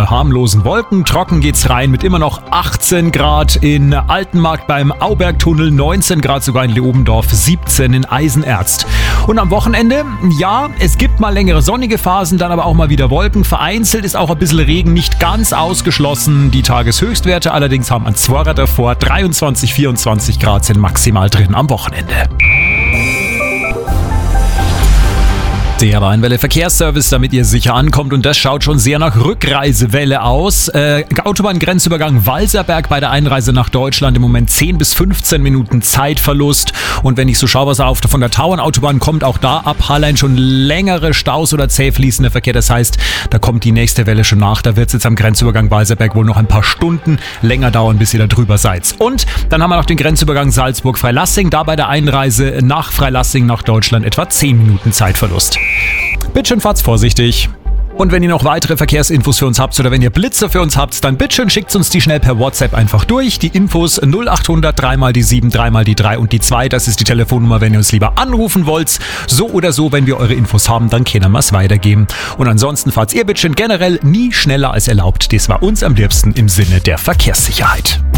harmlosen Wolken. Trocken geht's rein mit immer noch 18 Grad in Altenmarkt beim Aubergtunnel, 19 Grad sogar in Leobendorf, 17 in Eisenerzt. Und am Wochenende, ja, es gibt mal längere sonnige Phasen, dann aber auch mal wieder Wolken. Vereinzelt ist auch ein bisschen Regen nicht ganz ausgeschlossen. Die Tageshöchstwerte allerdings haben an Zworer davor 23, 24 Grad sind maximal drin am Wochenende. Der Rheinwelle Verkehrsservice, damit ihr sicher ankommt, und das schaut schon sehr nach Rückreisewelle aus. Autobahngrenzübergang Walserberg bei der Einreise nach Deutschland im Moment 10 bis 15 Minuten Zeitverlust. Und wenn ich so schaue, was auf von der Tauernautobahn kommt, auch da ab Hallein schon längere Staus oder zäh fließender Verkehr. Das heißt, da kommt die nächste Welle schon nach. Da wird es jetzt am Grenzübergang Walserberg wohl noch ein paar Stunden länger dauern, bis ihr da drüber seid. Und dann haben wir noch den Grenzübergang Salzburg-Freilassing. Da bei der Einreise nach Freilassing nach Deutschland etwa 10 Minuten Zeitverlust. Bitteschön, fahrt's vorsichtig. Und wenn ihr noch weitere Verkehrsinfos für uns habt oder wenn ihr Blitzer für uns habt, dann bitteschön schickt uns die schnell per WhatsApp einfach durch. Die Infos 0800 3 mal die 7, 3 mal die 3 und die 2. Das ist die Telefonnummer, wenn ihr uns lieber anrufen wollt. So oder so, wenn wir eure Infos haben, dann können wir es weitergeben. Und ansonsten fahrt ihr bitteschön generell nie schneller als erlaubt. Das war uns am liebsten im Sinne der Verkehrssicherheit.